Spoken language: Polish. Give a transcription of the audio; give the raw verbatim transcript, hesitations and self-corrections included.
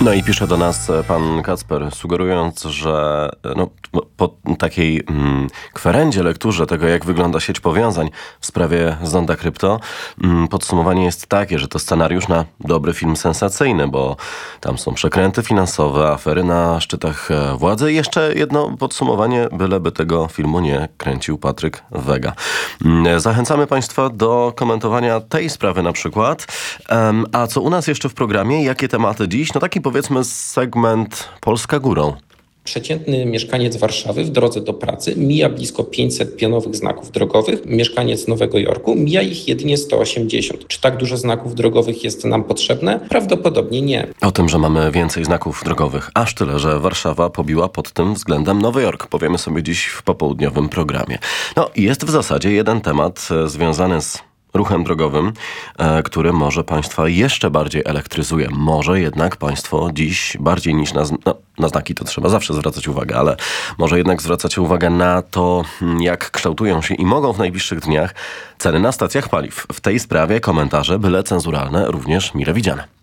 No i pisze do nas pan Kacper, sugerując, że no, po takiej mm, kwerendzie lekturze tego, jak wygląda sieć powiązań w sprawie Zonda Krypto, mm, podsumowanie jest takie, że to scenariusz na dobry film sensacyjny, bo tam są przekręty finansowe, afery na szczytach władzy i jeszcze jedno podsumowanie, byleby tego filmu nie kręcił Patryk Wega. Mm, zachęcamy państwa do komentowania tej sprawy na przykład. Um, a co u nas jeszcze w programie? Jakie tematy dziś? No taki powiedzmy segment Polska górą. Przeciętny mieszkaniec Warszawy w drodze do pracy mija blisko pięćset pionowych znaków drogowych. Mieszkaniec Nowego Jorku mija ich jedynie sto osiemdziesiąt. Czy tak dużo znaków drogowych jest nam potrzebne? Prawdopodobnie nie. O tym, że mamy więcej znaków drogowych, aż tyle, że Warszawa pobiła pod tym względem Nowy Jork, powiemy sobie dziś w popołudniowym programie. No i jest w zasadzie jeden temat e, związany z ruchem drogowym, e, który może państwa jeszcze bardziej elektryzuje. Może jednak państwo dziś bardziej niż na, no, na znaki to trzeba zawsze zwracać uwagę, ale może jednak zwracacie uwagę na to, jak kształtują się i mogą w najbliższych dniach ceny na stacjach paliw. W tej sprawie komentarze, byle cenzuralne, również mile widziane.